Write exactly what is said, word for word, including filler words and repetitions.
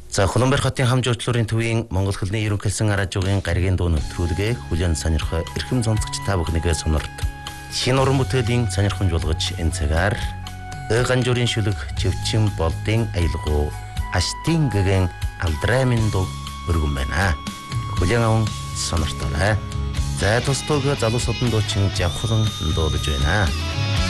За Улаанбаатар хотын хам жуулчлалын төвийн Монгол хэлний ерөнхийлсөн радиогийн гаригийн дуу нэвтрүүлгээ хүлээн сонирхоо эрхэм сонсогч та бүхнийгээ сонирт. Шинэ уран бүтээлийн сонирхомж болгож энэ цагаар Ганжуурын шүлэг чивчин болдын аялгуу Аштин гэгэн алдраймын дуу өргөн байна. Хүлээн аван сониртоорой. За тус дууг залуусуудын дуучин Жавхлан дуулж байна.